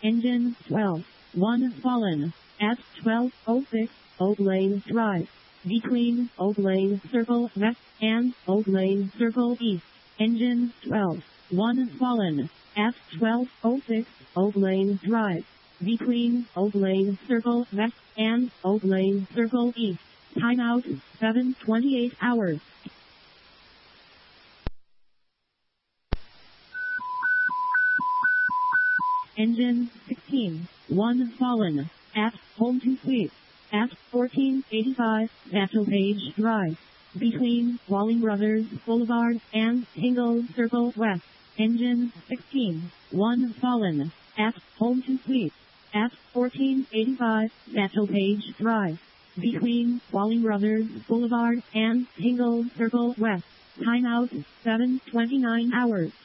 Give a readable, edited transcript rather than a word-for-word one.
Engine 12. 1 fallen. At 12:06, Old Lane Drive. Between Old Lane Circle West and Old Lane Circle East. Engine 12. 1 fallen. At 12:06, Old Lane Drive. Between Old Lane Circle West and Old Lane Circle East. Timeout 7:28 hours. Engine 16. 1 fallen. At Home to Sweep. At 1485 Bethel-Page Drive. Between Walling Brothers Boulevard and Hingle Circle West. Engine 16. 1 fallen. At Home to Sweep. At 1485 Bethel-Page Drive. Between Walling Brothers Boulevard and Hingle Circle West. Timeout 7:29 hours.